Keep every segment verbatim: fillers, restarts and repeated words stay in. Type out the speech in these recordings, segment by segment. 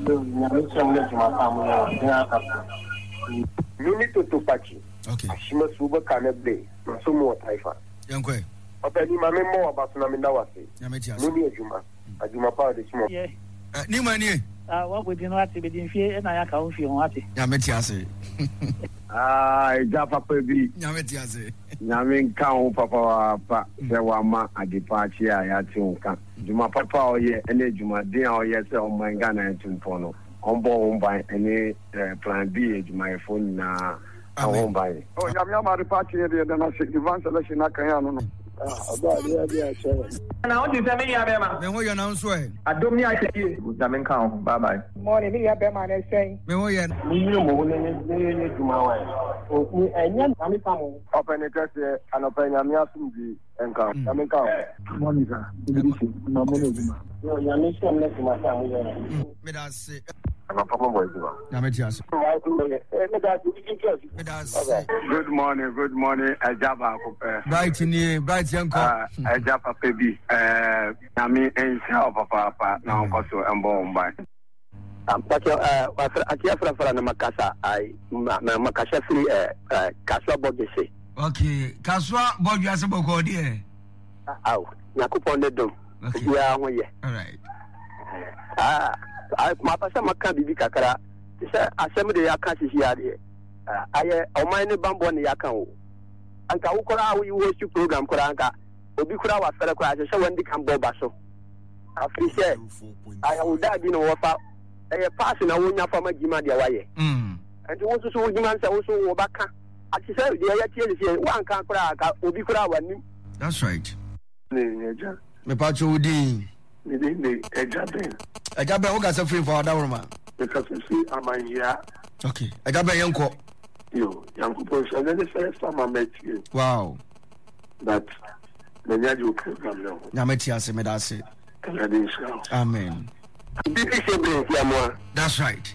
Minute to Pachi. Okay. Ashima Suba Canable, Sumo Taifa. Young Quay. Open my memo about Naminawasi. Yametias. Muni Juma. Ajuma Power this morning. Yeah. New money. Uh, what would you know what to be in fear and I can't feel what it. Yametias. Ah, Japa Pebi. Yametias. Yamin Cow Papa, Sewama, Adipachi, Ayatunka. Juma Papa, or ye, any Juma, dear, or yes, or my Ghana and Tumpono. On board by any plan B, my phone now. Home by. Oh, Yamama, the party, then I said, the one selection I can. Now, what is the media, Bema? Then what you announce way? I don't mean I say you. Jamin Count. Bye bye. Morning, me, Bema, and saying, Me, what you Open it and open your Miasum and come. Yamin Cow. Morning, sir. No money. Your mission left my family. Me that say. Yametias. Good morning, good morning, Ajaba. Bright in here, bright young uh Ajaba baby. Uh Nami and Papa Papa now also and born by. I'm talking uh Akia Fra Makasa. I Makasha free uh Kaswa Bogese. Okay, Kaswa Bogese Boko dear. Ow, Nakupon the dome. Yeah, all right. Ah. I my person maka bibi kakara say asem de yaka hihia aye o man ne bambo ne yaka o anka wo kora wo host program kora anka obi kora wa fere kora se wandi kan boba so afi se aye wo da bi no wo fa eh pass na wo nya fa magima de waye mm enti wo so so wo gima nsa wo so wo baka ati se de ya tie se wo anka kora aka obi kora wa nim. That's right. Ne nja me pa cho udi ne ne ejabe ejabe o ga se free for that woman because you see amanya. Okay, ejabe yanko yo yanko po so the first time I met you. Wow. But the new program now. Yametias me that say. Amen. That's right.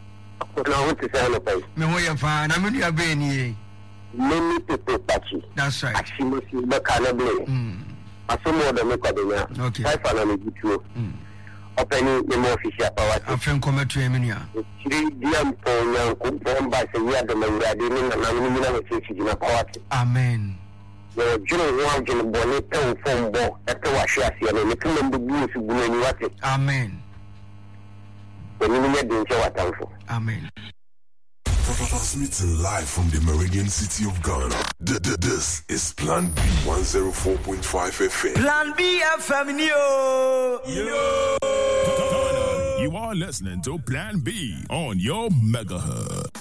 Me ho ya fa na me nua be ni. Many people touchy. That's right. Actually, the calibre. Mm. Asomo de me kwabenya. Okay. Five and me gitu. Mm. Opening the more official power. Afen kometu e me nua. Three diam po nyanko bomba se ya de manga de ni na na ni na se fi na power. Amen. Yo juro wa juro boni pe o fombo e pe wa hwe ase na me kuma mbu su bu ni wate. Amen. Oni ni de nche watanfo. Amen. Transmitting live from the Meridian City of Ghana. D- d- this is Plan B one oh four point five F M. Plan B F M, yo! Yo! You are listening to Plan B on your megahertz.